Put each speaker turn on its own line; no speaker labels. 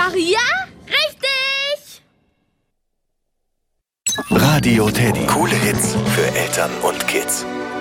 Ach ja? Richtig!
Radio Teddy. Coole Hits für Eltern und Kids.